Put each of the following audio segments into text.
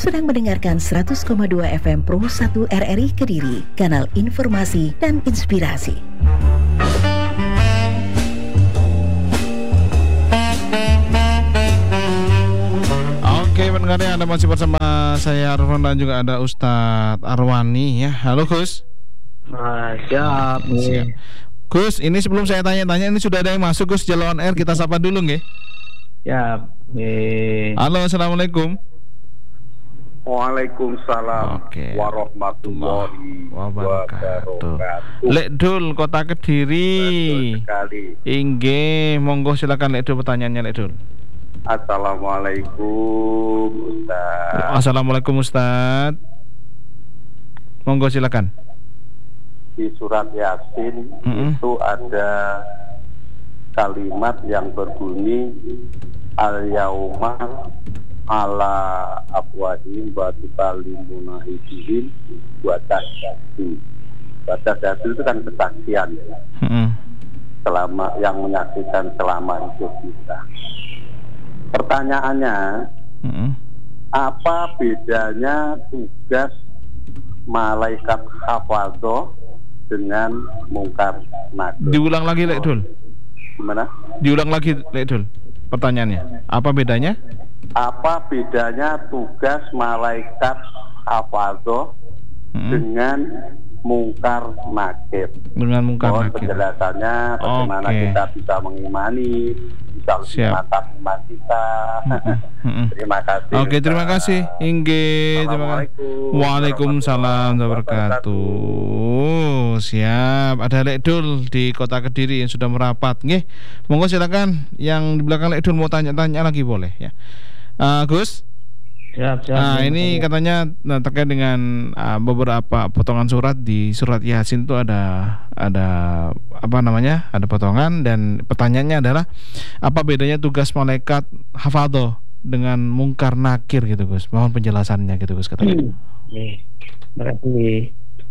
sedang mendengarkan 100,2 FM Pro 1 RRI Kediri, kanal informasi dan inspirasi. Oke, pendengar, Anda masih bersama saya Arfan dan juga ada Ustadz Arwani ya. Halo Gus. Siap. Gus, ini sebelum saya tanya-tanya, ini sudah ada yang masuk Gus, Jalan Air, kita sapa dulu nggih. Siap. Halo, assalamualaikum. Waalaikumsalam warahmatullahi wabarakatuh. Lek Dul, Kota Kediri. Betul sekali. Inggih, monggo silakan Lek Dul, pertanyaannya Lek Dul. Assalamualaikum Ustaz. Assalamualaikum Ustaz. Monggo silakan. Di surat Yasin itu ada kalimat yang berbunyi al-yauma ala afwahihim wa tukallimuna aydihim wa tashhadu. Wa tashhadu itu kan kesaksian ya. Selama yang menyaksikan selama hidup kita. Pertanyaannya, apa bedanya tugas malaikat hafadzoh dengan mungkar nakir? Diulang lagi Lek Dul. Gimana? Diulang lagi Lek Dul. Pertanyaannya, apa bedanya? Apa bedanya tugas malaikat hafadzoh dengan mungkar nakir? Dengan mungkar nakir. Penjelasannya bagaimana kita bisa mengimani, bisa mengimantap iman kita. Terima kasih. Oke, terima kasih. Inggih, terima kasih. Waalaikumsalam warahmatullahi wabarakatuh. Siap. Ada Lek Dul di Kota Kediri yang sudah merapat. Nggih. Monggo silakan, yang di belakang Lek Dul mau tanya-tanya lagi boleh ya. Gus. Siap. Nah, ini katanya terkait dengan beberapa potongan surat di surat Yasin itu ada apa namanya? Ada potongan, dan pertanyaannya adalah apa bedanya tugas malaikat hafadzoh dengan mungkar nakir gitu Gus. Mohon penjelasannya gitu Gus katanya. Berarti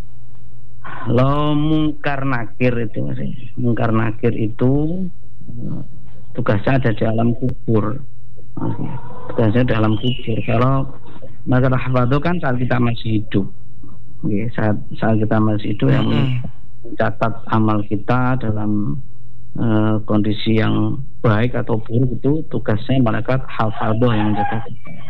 lo mungkar nakir itu maksudnya. Mungkar nakir itu tugasnya ada di alam kubur. Tugasnya dalam kubur. Kalau malaikat hafadzoh kan saat kita masih hidup. Saat kita masih hidup yang mencatat amal kita dalam kondisi yang baik atau buruk, itu tugasnya malaikat hafadzoh yang mencatat.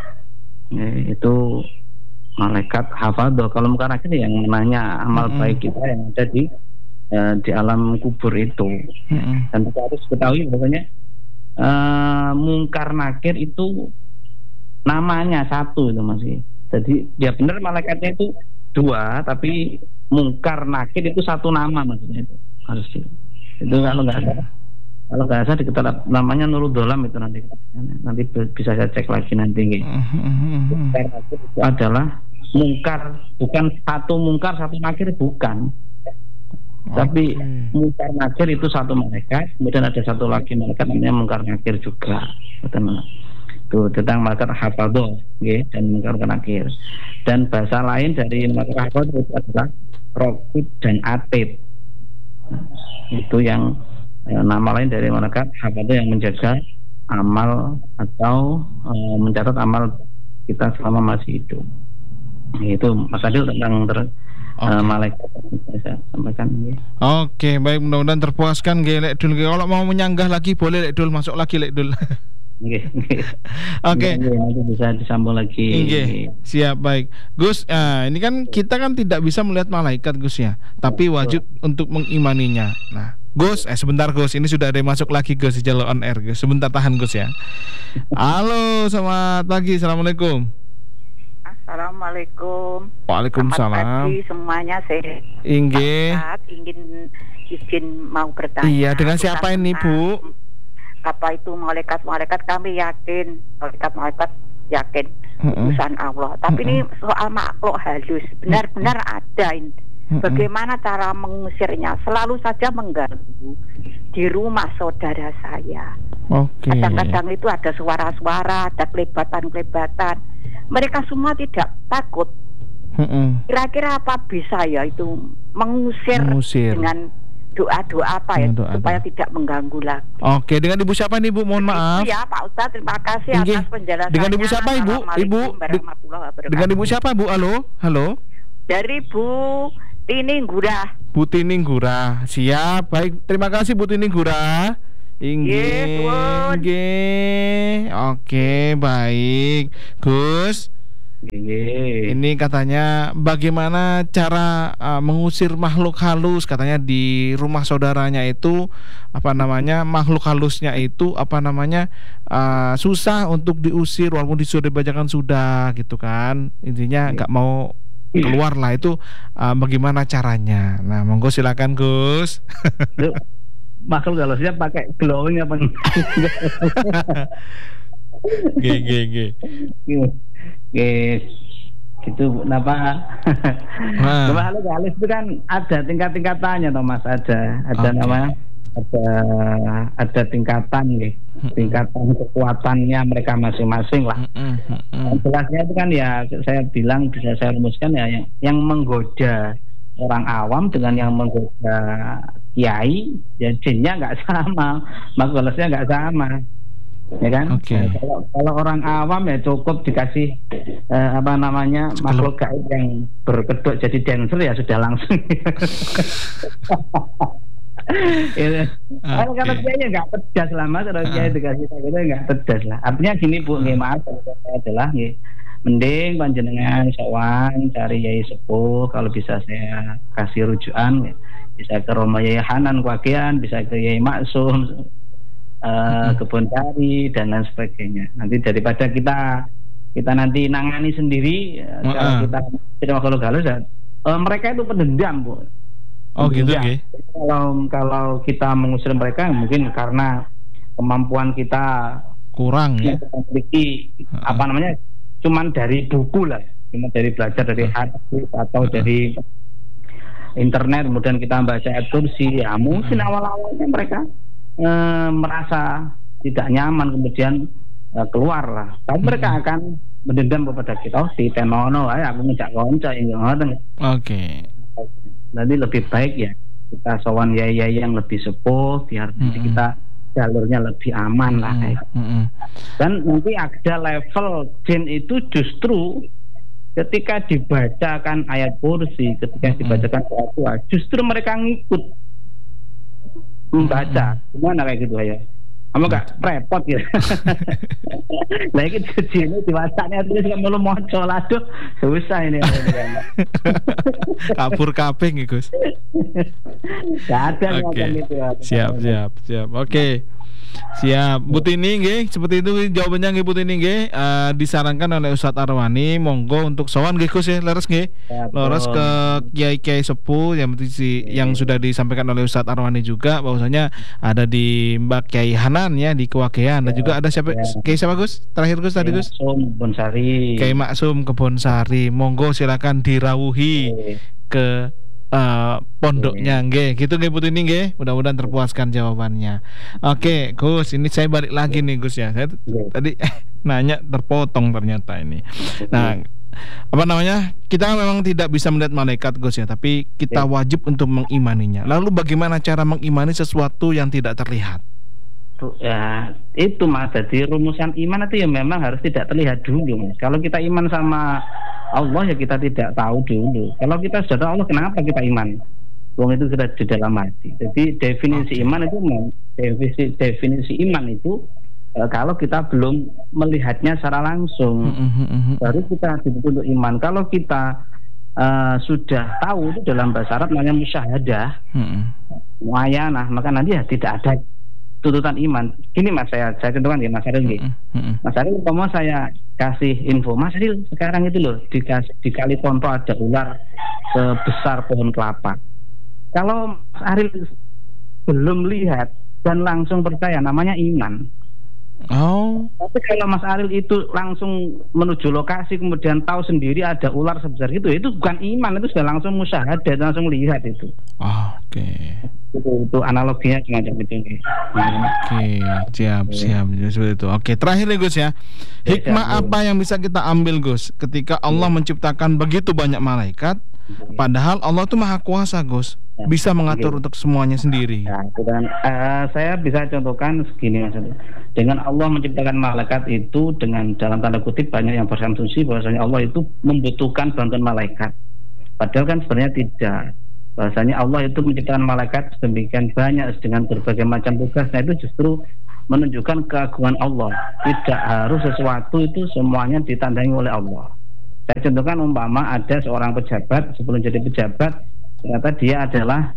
Itu malaikat hafadzoh. Kalau mungkar nakir yang menanya amal baik kita yang ada di alam kubur itu. Dan kita harus ketahui bahwasanya mungkar nakir itu namanya satu itu masih. Jadi ya benar malaikatnya itu dua, tapi mungkar nakir itu satu nama maksudnya itu harus itu kalau nggak salah diketahui namanya Nurul Dolam itu nanti bisa saya cek lagi nanti. Mungkar nakir itu adalah mungkar, bukan satu mungkar satu nakir, bukan. Tapi mungkar nakir itu satu malaikat, kemudian ada satu lagi malaikat namanya mungkar nakir juga. Itu tentang malaikat hafadzoh dan mungkar nakir. Dan bahasa lain dari malaikat hafadzoh itu adalah raqib dan atid. Itu yang nama lain dari malaikat hafadzoh yang menjaga amal atau mencatat amal kita selama masih hidup. Itu Mas Adil tentang malaikat saya sampaikan. Oke, baik, mudah-mudahan terpuaskan Lek Dul. Kalau mau menyanggah lagi boleh Lek Dul, masuk lagi Lek Dul. Oke. Nanti bisa disambung lagi. Siap, baik. Gus, ini kan kita kan tidak bisa melihat malaikat Gus ya, tapi wajib untuk mengimaninya. Nah, Gus, sebentar Gus, ini sudah ada yang masuk lagi Gus di Jalur On Air Gus. Sebentar, tahan Gus ya. Halo, selamat pagi. Assalamualaikum. Assalamualaikum. Waalaikumsalam. Selamat pagi semuanya. Saya izin mau bertanya. Iya, dengan siapa ini Bu? Apa itu malaikat kami yakin, malaikat yakin urusan Allah. Tapi ini soal makhluk halus, benar-benar ada ini. Bagaimana cara mengusirnya? Selalu saja mengganggu di rumah saudara saya. Kadang-kadang itu ada suara-suara, ada kelebatan. Mereka semua tidak takut. Kira-kira apa bisa ya itu mengusir dengan doa-doa apa ya, supaya tidak mengganggu lagi. Oke, dengan Ibu siapa nih, Bu? Mohon maaf. Ya Pak Ustadz, terima kasih atas penjelasannya. Dengan Ibu siapa, Ibu? Dengan Ibu siapa, Bu? Halo. Dari Bu Tini Ngurah. Bu Tini Ngurah. Siap, baik. Terima kasih Bu Tini Ngurah. Inggih. Oke, baik. Gus. Ini katanya bagaimana cara mengusir makhluk halus, katanya di rumah saudaranya itu makhluk halusnya itu susah untuk diusir walaupun disuruh dibacakan sudah gitu kan, intinya nggak mau keluar lah itu, bagaimana caranya? Nah, monggo silakan Gus. Makhluk halusnya pakai glowing apa? Gitu kenapa? Makhluk halus itu kan ada tingkat-tingkatannya toh Mas, ada namanya ada tingkatan nih, tingkatan kekuatannya mereka masing-masing lah. Jelasnya itu kan ya saya bilang, bisa saya rumuskan ya, yang menggoda orang awam dengan yang menggoda kiai, ya jinnya nggak sama, makhluk halusnya nggak sama, ya kan? Kalau orang awam ya cukup dikasih makhluk gaib yang berkedok jadi dancer ya sudah langsung. Kalau kiai nggak tegas lah Mas, kalau kiai dikasih gitu nggak tegas lah. Artinya gini Bu, maaf saya adalah mending panjenengan sowan cari yai sepuh, kalau bisa saya kasih rujukan, bisa ke Romo Yai Hanan Kwagian, bisa ke Yai Maksum Kebon Sari dan lain sebagainya. Nanti daripada kita nanti nangani sendiri, kalau kita tidak makhluk halus ya, mereka itu pendendam Bu. Gitu ya. Kalau kita mengusir mereka mungkin karena kemampuan kita kurang ya. Memiliki cuman dari buku lah, cuma dari belajar dari hadis atau dari internet, kemudian kita baca ayat kursi, ya mungkin awal-awalnya mereka merasa tidak nyaman, kemudian keluar lah. Tapi mereka akan mendendam kepada kita, si tenono, aku ngejak konco Nanti lebih baik ya kita sowan yai-yai yang lebih sepuh, biar kita jalurnya lebih aman lah. Dan nanti ada level jin itu justru ketika dibacakan ayat kursi, ketika dibacakan doa, justru mereka ngikut membaca. Gimana kayak gitu ya? Kamu gak repot gitu. Lah iki jin diwacane terus gak melu maca, aduh susah ini. Kabur kabeh nggih Gus. Gak ada gitu. Siap. Oke. Siap, Bu Tini nggih, seperti itu jawabannya nggih Bu Tini nggih. Disarankan oleh Ustadz Arwani, monggo untuk sowan nggih Gus ya, leres nggih. Leres ke kiai-kiai sepuh yang sudah disampaikan oleh Ustadz Arwani juga, bahwasanya ada di Mbak Kiai Hanan ya di Kewagean, dan juga ada siapa Kiai siapa Gus? Terakhir Gus tadi Gus? Kebon Sari. Kiai Maksum Kebon Sari. Monggo silakan dirawuhi ke pondoknya nggih, gitu nggih Bu Tini nggih. Mudah-mudahan terpuaskan jawabannya. Oke, Gus, ini saya balik lagi nih Gus ya. Saya tadi nanya terpotong ternyata ini. Nah, kita memang tidak bisa melihat malaikat Gus ya, tapi kita wajib untuk mengimaninya. Lalu bagaimana cara mengimani sesuatu yang tidak terlihat? Ya, itu Mas. Jadi rumusan iman itu ya memang harus tidak terlihat dulu Mas. Kalau kita iman sama Allah ya kita tidak tahu dulu. Kalau kita sudah tahu Allah, kenapa kita iman? Wong itu sudah di dalam hati. Jadi definisi iman itu definisi iman itu kalau kita belum melihatnya secara langsung, baru kita disebut untuk iman. Kalau kita sudah tahu, itu dalam bahasa Arab namanya musyahadah, muayanah, maka nanti ya tidak ada tuntutan iman. Gini Mas, saya contohkan ya Mas Aril. Mas Aril, mau saya kasih info, Mas Aril sekarang itu loh di Kali Ponto ada ular sebesar pohon kelapa. Kalau Mas Aril belum lihat dan langsung percaya, namanya iman. Tapi kalau Mas Aril itu langsung menuju lokasi, kemudian tahu sendiri ada ular sebesar itu bukan iman, itu sudah langsung musyahadah, langsung lihat itu. Itu analoginya semacam itu. Siap seperti itu. Terakhir nih Gus ya, hikmah apa yang bisa kita ambil Gus ketika Allah menciptakan begitu banyak malaikat, Padahal Allah itu maha kuasa, Gus, bisa mengatur untuk semuanya sendiri. Ya, saya bisa contohkan segini, Mas. Dengan Allah menciptakan malaikat itu, dengan dalam tanda kutip banyak yang berasumsi bahwasanya Allah itu membutuhkan bantuan malaikat. Padahal kan sebenarnya tidak. Bahwasanya Allah itu menciptakan malaikat sedemikian banyak dengan berbagai macam tugasnya, itu justru menunjukkan keagungan Allah. Tidak harus sesuatu itu semuanya ditandangi oleh Allah. Saya contohkan umpama ada seorang pejabat, sebelum jadi pejabat ternyata dia adalah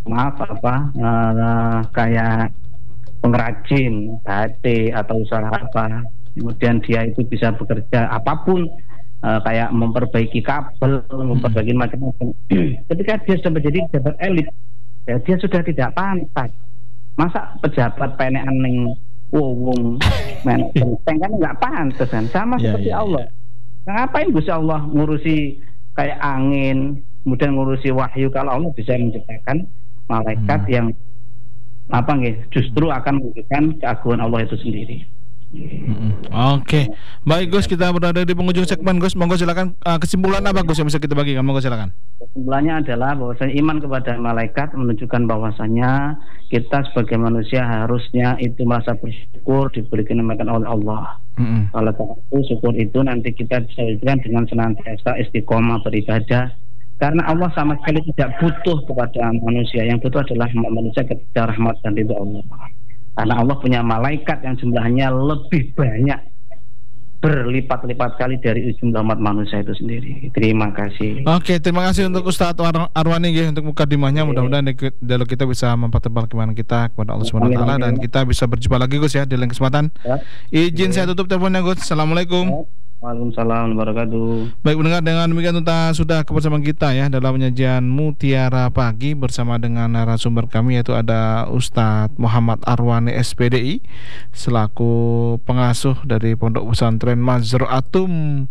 kayak pengrajin batik atau usaha apa. Kemudian dia itu bisa bekerja apapun, kayak memperbaiki kabel, memperbaiki macam-macam. Ketika dia sudah menjadi pejabat elit, ya dia sudah tidak pantas. Masa pejabat penekan ning wong menteng kan nggak pantas kan, sama seperti Allah. Ngapain Gusti Allah ngurusi kayak angin, kemudian ngurusi wahyu, kalau Allah bisa menciptakan malaikat yang justru akan menunjukkan keagungan Allah itu sendiri. Oke. Baik Gus, kita berada di penghujung segmen Gus. Monggo silakan, kesimpulan apa Gus yang bisa kita bagikan? Monggo silakan. Kesimpulannya adalah bahwasanya iman kepada malaikat menunjukkan bahwasanya kita sebagai manusia harusnya itu merasa bersyukur diberi kenikmatan oleh Allah. Oleh karena itu syukur itu nanti kita bisa berikan dengan senantiasa istiqomah beribadah, karena Allah sama sekali tidak butuh kepada manusia. Yang butuh adalah manusia kepada rahmat dan ridha Allah. Karena Allah punya malaikat yang jumlahnya lebih banyak, berlipat-lipat kali dari jumlah umat manusia itu sendiri. Terima kasih. Oke, terima kasih untuk Ustadz Arwani ya, untuk mukadimahnya. Mudah-mudahan dialog kita bisa mempertebal keimanan kita kepada Allah Subhanahu wa taala, dan kita bisa berjumpa lagi Gus ya di lain kesempatan. Izin saya tutup teleponnya Gus. Assalamualaikum. Waalaikumsalam warahmatullahi wabarakatuh. Baik pendengar, dengan demikian sudah kebersamaan kita ya dalam penyajian Mutiara Pagi bersama dengan narasumber kami, yaitu ada Ustadz Muhammad Arwani SPDI selaku pengasuh dari Pondok Pesantren Mazra'atul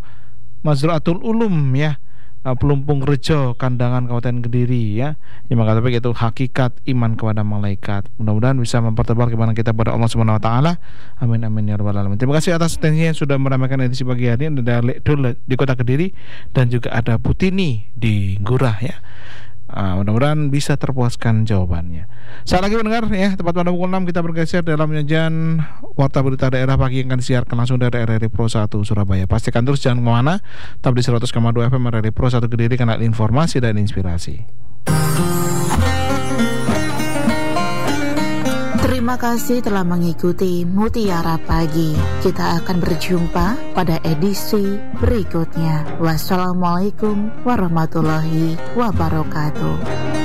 Ulum ya, Pelumpung Rejo, Kandangan, Kabupaten Kediri ya. Yang mengatakan itu hakikat iman kepada malaikat. Mudah-mudahan bisa mempertebal keimanan kita kepada Allah Subhanahu wa taala. Amin amin ya rabbal alamin. Terima kasih atas atensinya yang sudah meramaikan edisi pagi hari ini. Ada Lekdul di Kota Kediri dan juga ada Putini di Gurah ya. Mudah-mudahan bisa terpuaskan jawabannya. Saat lagi mendengar ya, tepat pada pukul 6 kita bergeser dalam penyajian Warta Berita Daerah Pagi yang akan disiarkan langsung dari RRI Pro 1 Surabaya. Pastikan terus jangan kemana, tetap di 100,2 FM RRI Pro 1 Kediri, kanal informasi dan inspirasi. Terima kasih telah mengikuti Mutiara Pagi. Kita akan berjumpa pada edisi berikutnya. Wassalamualaikum warahmatullahi wabarakatuh.